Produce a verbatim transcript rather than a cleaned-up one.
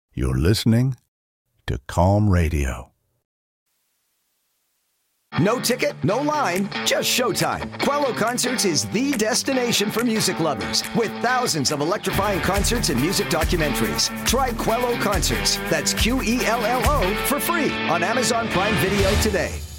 You're listening to Calm Radio. No ticket, no line, just showtime. Quello Concerts is the destination for music lovers, with thousands of electrifying concerts and music documentaries. Try Quello Concerts, that's Q E L L O, for free on Amazon Prime Video today.